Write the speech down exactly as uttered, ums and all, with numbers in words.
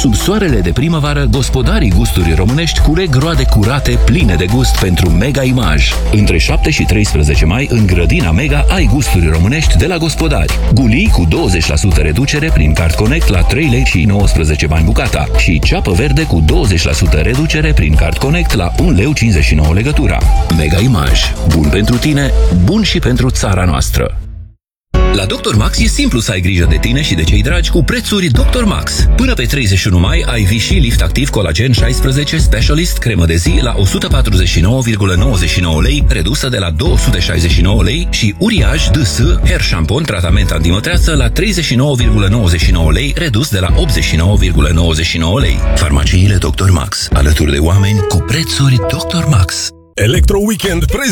Sub soarele de primăvară, gospodarii gusturi românești culeg roade curate, pline de gust pentru Mega Image. Între șapte și treisprezece mai, în grădina Mega, ai gusturi românești de la gospodari. Gulii cu douăzeci la sută reducere prin Card Connect la trei lei și nouăsprezece bani bucata și ceapă verde cu douăzeci la sută reducere prin Card Connect la un leu cincizeci și nouă legătura. Mega Image. Bun pentru tine, bun și pentru țara noastră. La doctor Max e simplu să ai grijă de tine și de cei dragi cu prețuri doctor Max. Până pe treizeci și unu mai ai Vichy Lift Activ Colagen șaisprezece Specialist cremă de zi la o sută patruzeci și nouă virgulă nouăzeci și nouă lei, redusă de la două sute șaizeci și nouă lei, și Uriaj D S Hair Shampoo tratament antimătreață la treizeci și nouă virgulă nouăzeci și nouă lei, redus de la optzeci și nouă virgulă nouăzeci și nouă lei. Farmaciile doctor Max, alături de oameni cu prețuri doctor Max. Electro Weekend